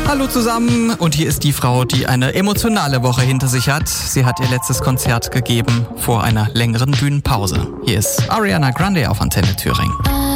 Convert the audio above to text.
Hallo zusammen und hier ist die Frau, die eine emotionale Woche hinter sich hat. Sie hat ihr letztes Konzert gegeben vor einer längeren Bühnenpause. Hier ist Ariana Grande auf Antenne Thüringen.